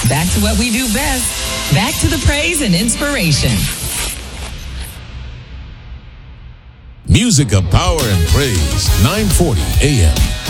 Back to what we do best. Back to the praise and inspiration. Music of Power and Praise, 940 AM.